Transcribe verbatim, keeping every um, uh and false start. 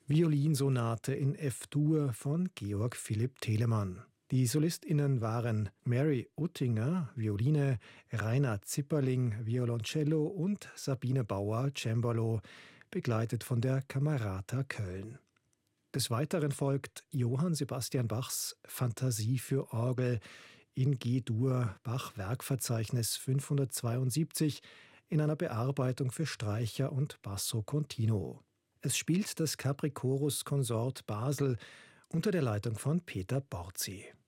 Violinsonate in F-Dur von Georg Philipp Telemann. Die SolistInnen waren Mary Uttinger, Violine, Rainer Zipperling, Violoncello und Sabine Bauer, Cembalo, begleitet von der Camerata Köln. Des Weiteren folgt Johann Sebastian Bachs Fantasie für Orgel in G-Dur, Bach-Werkverzeichnis fünfhundertzweiundsiebzig, in einer Bearbeitung für Streicher und Basso Continuo. Es spielt das Capri Chorus Consort Basel unter der Leitung von Peter Borzi.